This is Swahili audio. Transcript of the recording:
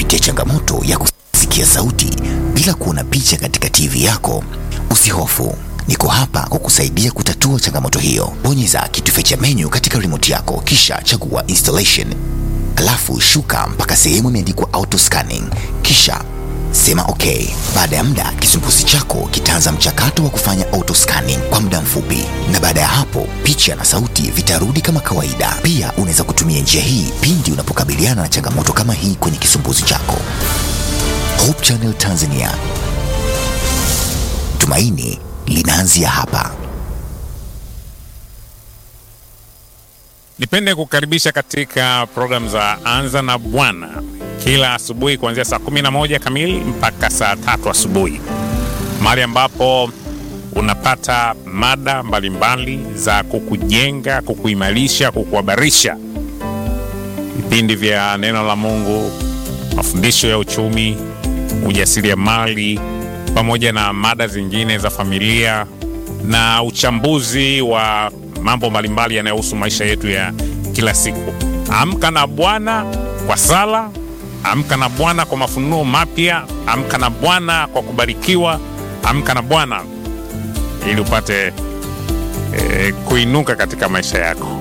unapitia changamoto ya kusikia sauti bila kuona picha katika TV yako? Usihofu, niko hapa kukusaidia kutatua changamoto hiyo. Bonyeza kitufe cha menu katika remote yako kisha chagua installation. Alafu shuka mpaka sehemu imeandikwa auto scanning kisha sema okay. Baada ya muda kisumbuzi chako kitaanza mchakato wa kufanya auto scanning kwa muda mfupi, na baada ya hapo picha na sauti vitarudi kama kawaida. Pia unaweza kutumia njia hii pindi unapokabiliana na changamoto kama hii kwenye kisumbuzi chako. Hope Channel Tanzania, tumaini linaanzia hapa. Nipende kukaribisha katika program za Anza na Bwana kila asubuhi kuanzia saa 11 kamili mpaka saa 3 asubuhi, mahali ambapo unapata mada mbalimbali za kukujenga, kukuimarisha, kukuhabarisha, vipindi vya neno la Mungu, mafundisho ya uchumi, ujasiriamali, pamoja na mada zingine za familia na uchambuzi wa mambo mbalimbali yanayohusu maisha yetu ya kila siku. Amka na Bwana kwa sala, amka na Bwana kwa mafunuo mapya, amka na Bwana kwa kubarikiwa, amka na Bwana ili upate kuinuka katika maisha yako.